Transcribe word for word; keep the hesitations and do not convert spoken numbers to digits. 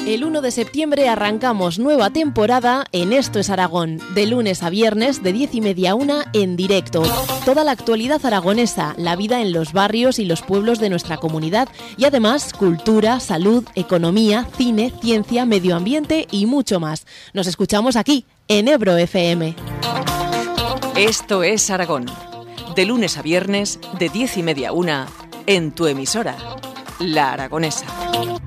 El uno de septiembre arrancamos nueva temporada en Esto es Aragón, de lunes a viernes de diez y media a una en directo. Toda la actualidad aragonesa, la vida en los barrios y los pueblos de nuestra comunidad y además cultura, salud, economía, cine, ciencia, medio ambiente y mucho más. Nos escuchamos aquí, en Ebro F M. Esto es Aragón, de lunes a viernes de diez y media a una en tu emisora, La Aragonesa.